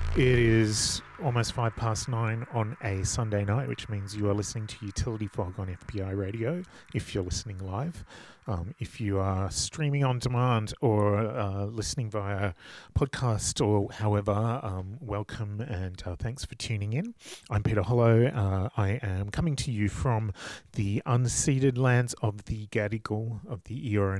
It is almost 9:05 on a Sunday night, which means you are listening to Utility Fog on FBI Radio if you're listening live. If you are streaming on demand or listening via podcast or however, welcome and thanks for tuning in. I'm Peter Hollow. I am coming to you from the unceded lands of the Gadigal of the Eora